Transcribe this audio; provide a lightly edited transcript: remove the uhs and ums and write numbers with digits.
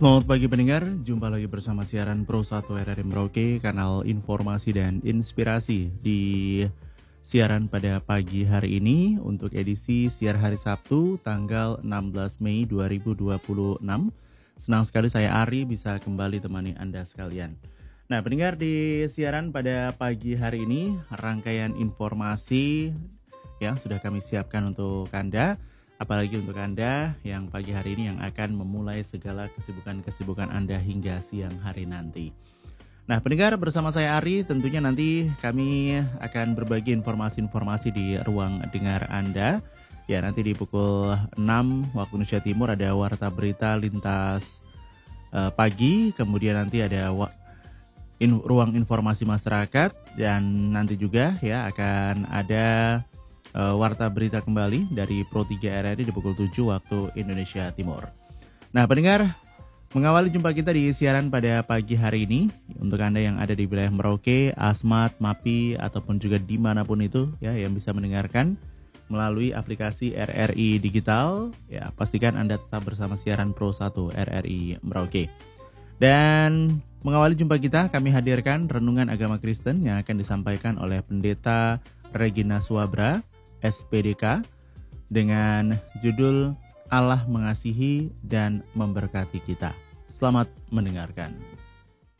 Selamat pagi pendengar, jumpa lagi bersama siaran Pro 1 RRI Merauke, kanal informasi dan inspirasi di siaran pada pagi hari ini untuk edisi siar hari Sabtu tanggal 16 Mei 2026. Senang sekali saya Ari bisa kembali temani Anda sekalian. Nah pendengar, di siaran pada pagi hari ini rangkaian informasi yang sudah kami siapkan untuk Anda. Apalagi untuk Anda yang pagi hari ini yang akan memulai segala kesibukan-kesibukan Anda hingga siang hari nanti. Nah pendengar, bersama saya Ari, tentunya nanti kami akan berbagi informasi-informasi di ruang dengar Anda. Ya, nanti di pukul 6 waktu Indonesia Timur ada Warta Berita Lintas pagi, kemudian nanti ada ruang informasi masyarakat, dan nanti juga ya akan ada Warta Berita kembali dari Pro 3 RRI di pukul 7 waktu Indonesia Timur. Nah pendengar, mengawali jumpa kita di siaran pada pagi hari ini, untuk Anda yang ada di wilayah Merauke, Asmat, Mapi, ataupun juga dimanapun itu ya yang bisa mendengarkan melalui aplikasi RRI Digital, ya pastikan Anda tetap bersama siaran Pro 1 RRI Merauke. Dan mengawali jumpa kita, kami hadirkan renungan agama Kristen yang akan disampaikan oleh Pendeta Regina Suabra, SPDK, dengan judul Allah Mengasihi dan Memberkati Kita. Selamat mendengarkan.